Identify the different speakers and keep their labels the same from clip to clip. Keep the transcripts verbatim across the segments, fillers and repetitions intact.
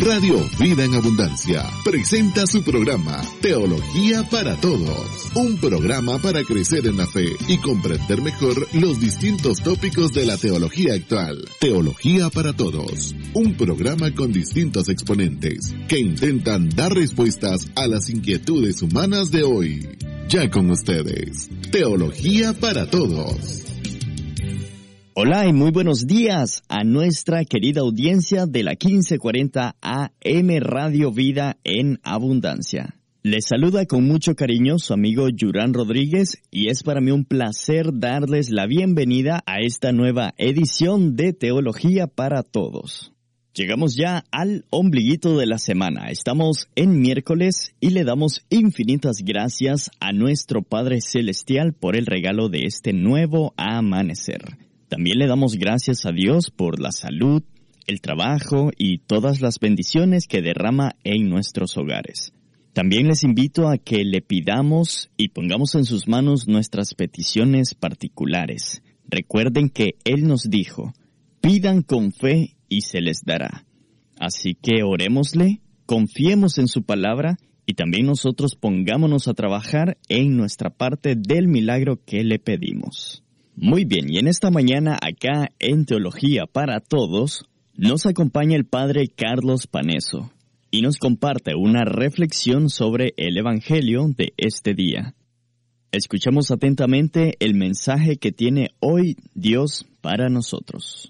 Speaker 1: Radio Vida en Abundancia presenta su programa Teología para Todos, un programa para crecer en la fe y comprender mejor los distintos tópicos de la teología actual. Teología para Todos, un programa con distintos exponentes que intentan dar respuestas a las inquietudes humanas de hoy. Ya con ustedes, Teología para Todos.
Speaker 2: Hola y muy buenos días a nuestra querida audiencia de la quince cuarenta A M Radio Vida en Abundancia. Les saluda con mucho cariño su amigo Yurán Rodríguez y es para mí un placer darles la bienvenida a esta nueva edición de Teología para Todos. Llegamos ya al ombliguito de la semana. Estamos en miércoles y le damos infinitas gracias a nuestro Padre Celestial por el regalo de este nuevo amanecer. También le damos gracias a Dios por la salud, el trabajo y todas las bendiciones que derrama en nuestros hogares. También les invito a que le pidamos y pongamos en sus manos nuestras peticiones particulares. Recuerden que Él nos dijo, pidan con fe y se les dará. Así que orémosle, confiemos en su palabra y también nosotros pongámonos a trabajar en nuestra parte del milagro que le pedimos. Muy bien, y en esta mañana acá en Teología para Todos, nos acompaña el Padre Carlos Paneso y nos comparte una reflexión sobre el Evangelio de este día. Escuchamos atentamente el mensaje que tiene hoy Dios para nosotros.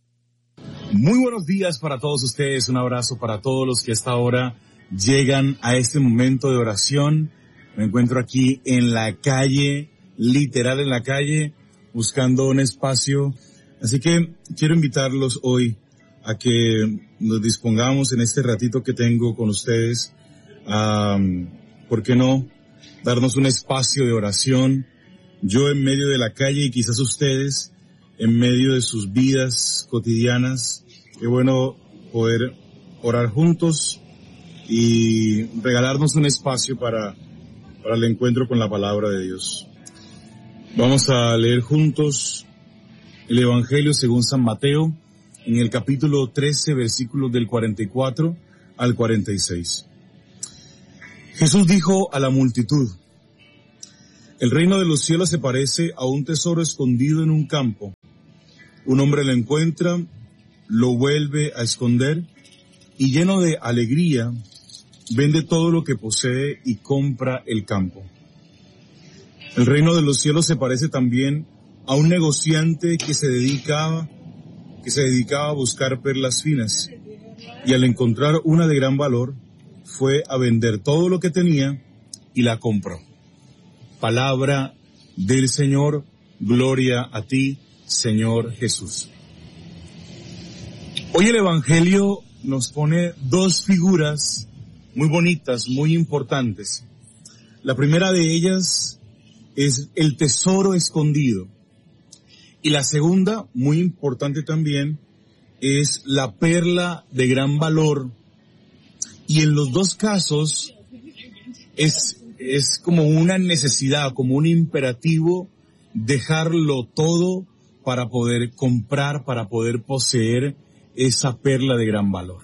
Speaker 3: Muy buenos días para todos ustedes, un abrazo para todos los que hasta ahora llegan a este momento de oración. Me encuentro aquí en la calle, literal en la calle, buscando un espacio, así que quiero invitarlos hoy a que nos dispongamos en este ratito que tengo con ustedes, a, ¿por qué no?, darnos un espacio de oración, yo en medio de la calle y quizás ustedes en medio de sus vidas cotidianas. Qué bueno poder orar juntos y regalarnos un espacio para, para el encuentro con la palabra de Dios. Vamos a leer juntos el Evangelio según San Mateo, en el capítulo trece, versículos del cuarenta y cuatro al cuarenta y seis. Jesús dijo a la multitud, el reino de los cielos se parece a un tesoro escondido en un campo. Un hombre lo encuentra, lo vuelve a esconder y lleno de alegría, vende todo lo que posee y compra el campo. El reino de los cielos se parece también a un negociante que se dedicaba, que se dedicaba a buscar perlas finas, y al encontrar una de gran valor, fue a vender todo lo que tenía y la compró. Palabra del Señor, gloria a ti, Señor Jesús. Hoy el Evangelio nos pone dos figuras muy bonitas, muy importantes. La primera de ellas es el tesoro escondido. Y la segunda, muy importante también, es la perla de gran valor. Y en los dos casos es, es como una necesidad, como un imperativo dejarlo todo para poder comprar, para poder poseer esa perla de gran valor.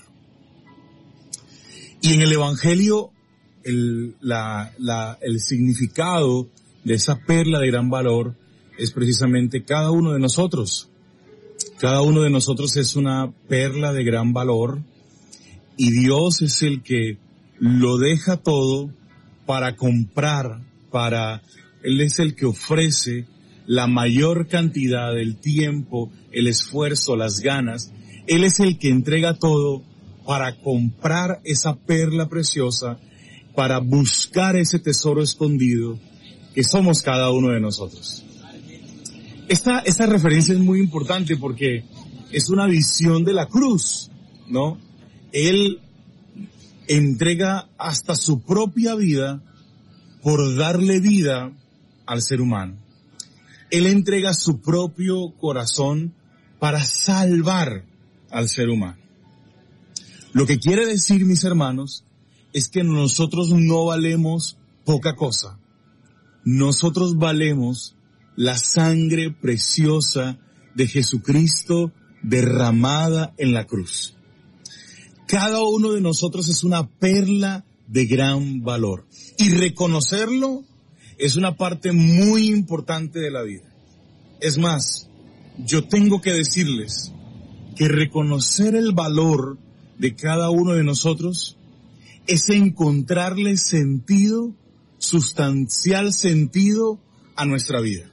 Speaker 3: Y en el Evangelio, el, la, la, el significado de esa perla de gran valor es precisamente cada uno de nosotros. Cada uno de nosotros es una perla de gran valor y Dios es el que lo deja todo para comprar, para, Él es el que ofrece la mayor cantidad del tiempo, el esfuerzo, las ganas. Él es el que entrega todo para comprar esa perla preciosa, para buscar ese tesoro escondido que somos cada uno de nosotros. Esta, esta referencia es muy importante porque es una visión de la cruz, ¿no? Él entrega hasta su propia vida por darle vida al ser humano. Él entrega su propio corazón para salvar al ser humano. Lo que quiere decir, mis hermanos, es que nosotros no valemos poca cosa. Nosotros valemos la sangre preciosa de Jesucristo derramada en la cruz. cada uno de nosotros es una perla de gran valor. Y reconocerlo es una parte muy importante de la vida. Es más, yo tengo que decirles que reconocer el valor de cada uno de nosotros es encontrarle sentido, sustancial sentido a nuestra vida.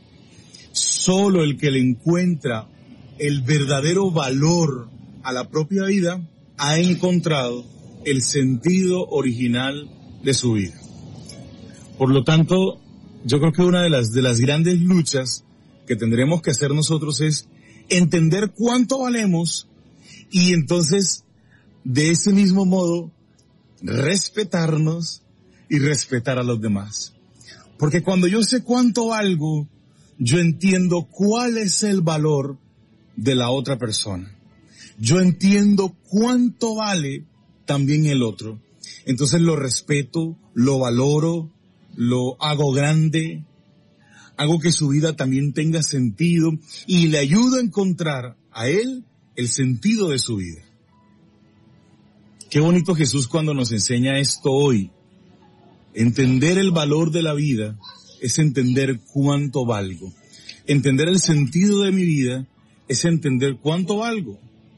Speaker 3: Solo el que le encuentra el verdadero valor a la propia vida ha encontrado el sentido original de su vida. Por lo tanto, yo creo que una de las, de las grandes luchas que tendremos que hacer nosotros es entender cuánto valemos y entonces, de ese mismo modo, respetarnos y respetar a los demás. Porque cuando yo sé cuánto valgo, yo entiendo cuál es el valor de la otra persona. Yo entiendo cuánto vale también el otro. Entonces lo respeto, lo valoro, lo hago grande, hago que su vida también tenga sentido y le ayudo a encontrar a él el sentido de su vida. Qué bonito Jesús cuando nos enseña esto hoy. Entender el valor de la vida es entender cuánto valgo. Entender el sentido de mi vida es entender cuánto valgo.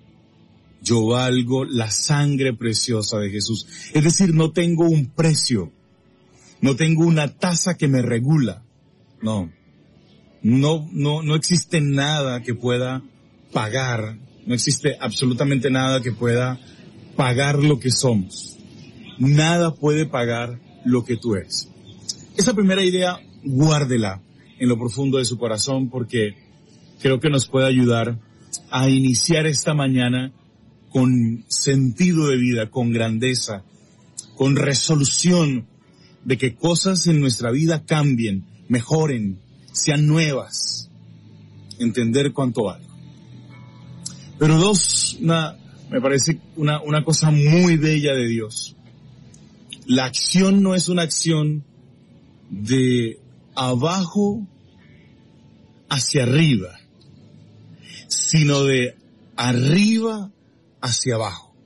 Speaker 3: Yo valgo la sangre preciosa de Jesús. Es decir, no tengo un precio. No tengo una tasa que me regula. No. No, no, no existe nada que pueda pagar. No existe absolutamente nada que pueda pagar lo que somos. Nada puede pagar lo que tú eres. Esa primera idea, guárdela en lo profundo de su corazón porque creo que nos puede ayudar a iniciar esta mañana con sentido de vida, con grandeza, con resolución de que cosas en nuestra vida cambien, mejoren, sean nuevas. Entender cuánto valgo. Pero dos, una, me parece una, una cosa muy bella de Dios. La acción no es una acción de abajo hacia arriba, sino de arriba hacia abajo.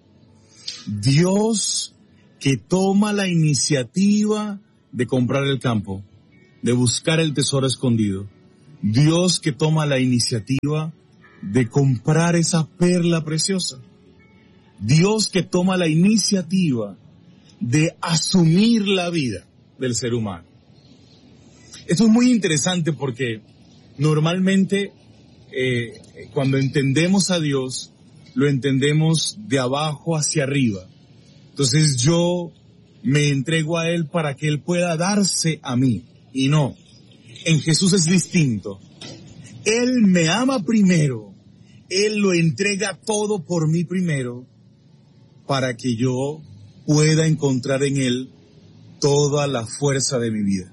Speaker 3: Dios que toma la iniciativa de comprar el campo, de buscar el tesoro escondido. Dios que toma la iniciativa de comprar esa perla preciosa. Dios que toma la iniciativa de asumir la vida del ser humano. Esto es muy interesante porque normalmente eh, cuando entendemos a Dios, lo entendemos de abajo hacia arriba. Entonces yo me entrego a Él para que Él pueda darse a mí. Y no, en Jesús es distinto. Él me ama primero. Él lo entrega todo por mí primero para que yo pueda encontrar en Él toda la fuerza de mi vida.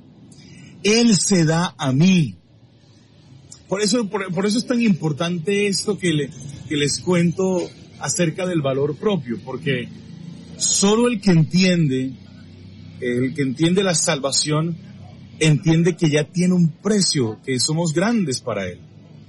Speaker 3: Él se da a mí. Por eso, por, por eso es tan importante esto que, le, que les cuento acerca del valor propio, porque solo el que entiende, el que entiende la salvación, entiende que ya tiene un precio, que somos grandes para Él.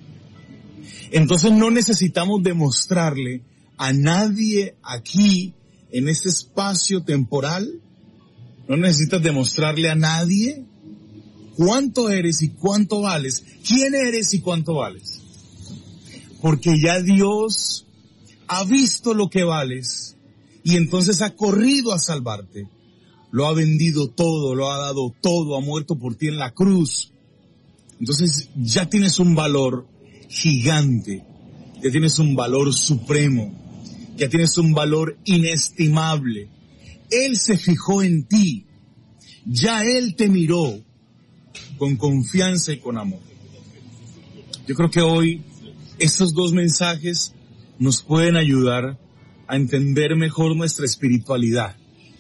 Speaker 3: Entonces no necesitamos demostrarle a nadie aquí, en este espacio temporal, no necesitas demostrarle a nadie cuánto eres y cuánto vales, quién eres y cuánto vales. Porque ya Dios ha visto lo que vales y entonces ha corrido a salvarte. Lo ha vendido todo, lo ha dado todo, ha muerto por ti en la cruz. Entonces ya tienes un valor gigante, ya tienes un valor supremo, ya tienes un valor inestimable. Él se fijó en ti, ya Él te miró con confianza y con amor. Yo creo que hoy estos dos mensajes nos pueden ayudar a entender mejor nuestra espiritualidad.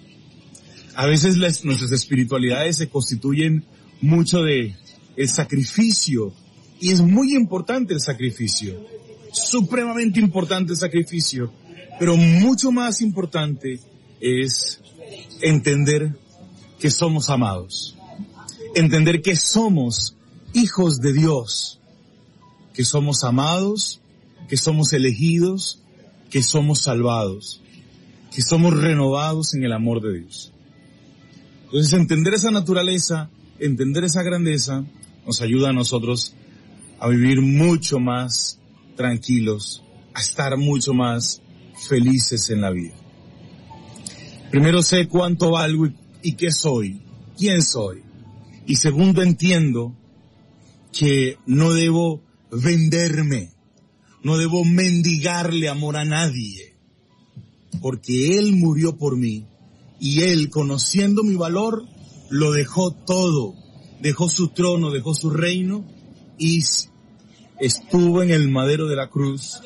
Speaker 3: A veces las, nuestras espiritualidades se constituyen mucho de el sacrificio, y es muy importante el sacrificio, supremamente importante el sacrificio, pero mucho más importante es entender que somos amados, entender que somos hijos de Dios, que somos amados, que somos elegidos, que somos salvados. que somos renovados en el amor de Dios. Entonces, entender esa naturaleza, entender esa grandeza, nos ayuda a nosotros a vivir mucho más tranquilos, a estar mucho más felices en la vida. Primero, sé cuánto valgo y, y qué soy, quién soy. Y segundo, entiendo que no debo venderme, no debo mendigarle amor a nadie, porque Él murió por mí y Él, conociendo mi valor, lo dejó todo, dejó su trono, dejó su reino y estuvo en el madero de la cruz,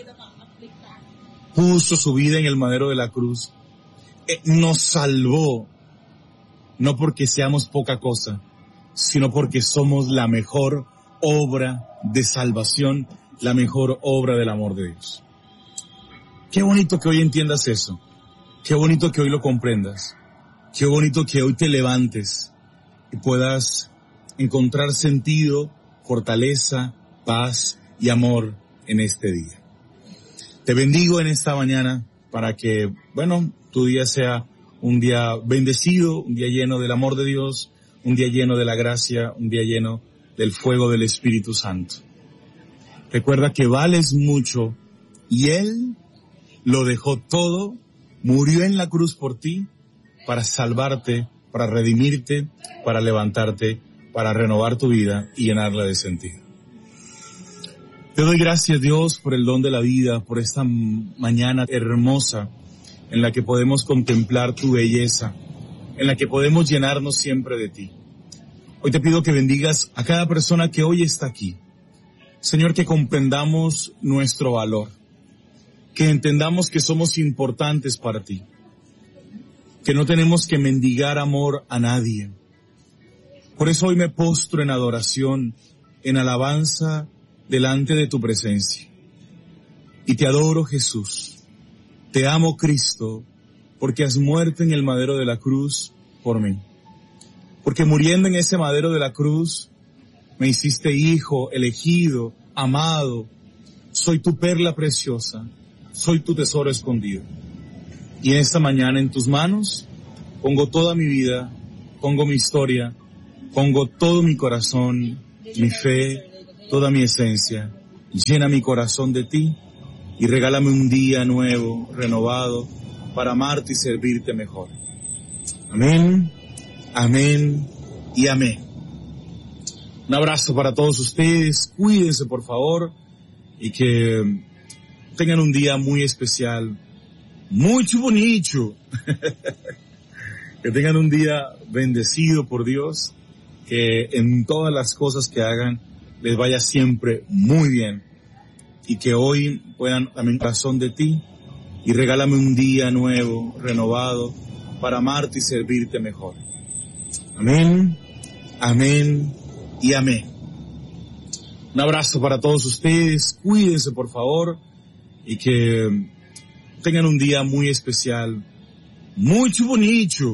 Speaker 3: puso su vida en el madero de la cruz, nos salvó, no porque seamos poca cosa, sino porque somos la mejor obra de salvación, la mejor obra del amor de Dios. Qué bonito que hoy entiendas eso, qué bonito que hoy lo comprendas, qué bonito que hoy te levantes y puedas encontrar sentido, fortaleza, paz y amor en este día. Te bendigo en esta mañana para que, bueno, tu día sea un día bendecido, un día lleno del amor de Dios, un día lleno de la gracia, un día lleno del fuego del Espíritu Santo. Recuerda que vales mucho y Él lo dejó todo, murió en la cruz por ti para salvarte, para redimirte, para levantarte, para renovar tu vida y llenarla de sentido. Te doy gracias, Dios, por el don de la vida, por esta mañana hermosa en la que podemos contemplar tu belleza, en la que podemos llenarnos siempre de ti. Hoy te pido que bendigas a cada persona que hoy está aquí. Señor, que comprendamos nuestro valor, que entendamos que somos importantes para ti, que no tenemos que mendigar amor a nadie. Por eso hoy me postro en adoración, en alabanza delante de tu presencia. Y te adoro, Jesús. Te amo, Cristo, porque has muerto en el madero de la cruz por mí. Porque muriendo en ese madero de la cruz, me hiciste hijo, elegido, amado. Soy tu perla preciosa, soy tu tesoro escondido. Y en esta mañana en tus manos pongo toda mi vida, pongo mi historia, pongo todo mi corazón, mi fe, toda mi esencia. Llena mi corazón de ti y regálame un día nuevo, renovado, para amarte y servirte mejor. Amén, amén y amén. Un abrazo para todos ustedes, cuídense por favor y que tengan un día muy especial, muy bonito, que tengan un día bendecido por Dios, que en todas las cosas que hagan les vaya siempre muy bien y que hoy puedan también corazón de ti y regálame un día nuevo, renovado, para amarte y servirte mejor. Amén, amén y amén. Un abrazo para todos ustedes, cuídense por favor y que tengan un día muy especial, muy bonito.